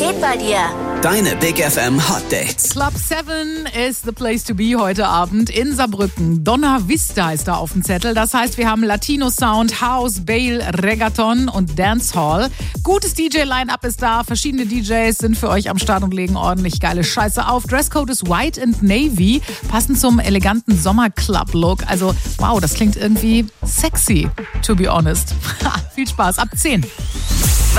geht bei dir? Deine Big FM Hot Dates. Club 7 is the place to be heute Abend in Saarbrücken. Donna Vista ist da auf dem Zettel. Das heißt, wir haben Latino Sound, House, Bale, Reggaeton und Dancehall. Gutes DJ-Line-Up ist da. Verschiedene DJs sind für euch am Start und legen ordentlich geile Scheiße auf. Dresscode ist White and Navy, passend zum eleganten Sommerclub-Look. Also, wow, das klingt irgendwie sexy, to be honest. Viel Spaß, ab 10.